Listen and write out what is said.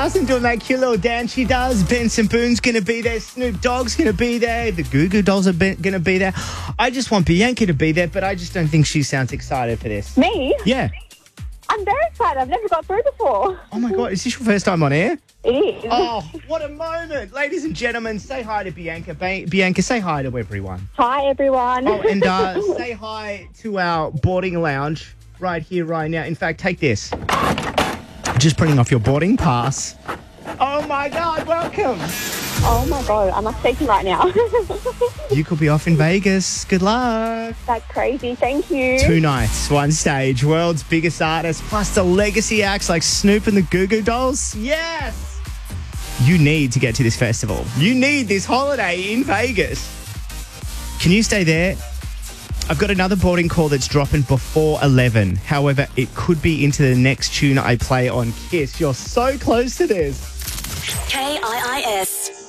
Carson doing that cute little dance she does. Benson Boone's going to be there. Snoop Dogg's going to be there. The Goo Goo Dolls are going to be there. I just want Bianca to be there, but I just don't think she sounds excited for this. Me? Yeah. I'm very excited. I've never got through before. Oh, my God. Is this your first time on air? It is. Oh, what a moment. Ladies and gentlemen, say hi to Bianca. Bianca, say hi to everyone. Hi, everyone. Oh, and say hi to our boarding lounge right here, right now. In fact, take this. Just printing off your boarding pass. Oh, my God. Welcome. Oh, my God. I'm shaking right now. You could be off in Vegas. Good luck. That's crazy. Thank you. 2 nights, 1 stage, world's biggest artists, plus the legacy acts like Snoop and the Goo Goo Dolls. Yes! You need to get to this festival. You need this holiday in Vegas. Can you stay there? I've got another boarding call that's dropping before 11. However, it could be into the next tune I play on Kiss. You're so close to this. KIIS.